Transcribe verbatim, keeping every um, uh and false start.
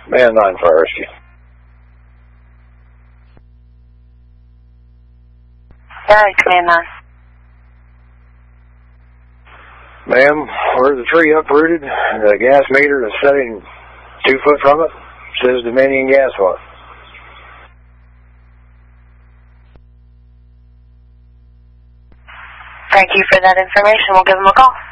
Man nine Fire Rescue. Alright, Command nine. Ma'am, where's the tree uprooted? The gas meter is setting two foot from it. Says Dominion Gas Watt. Thank you for that information. We'll give them a call.